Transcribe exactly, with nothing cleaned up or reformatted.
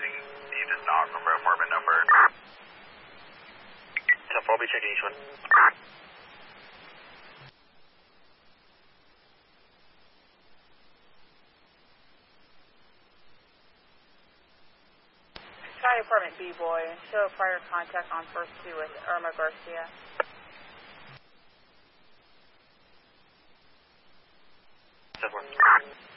He does not remember apartment number. ten four, I'll be checking each one. Try apartment B-Boy and show prior contact on first two with Irma Garcia. ten four.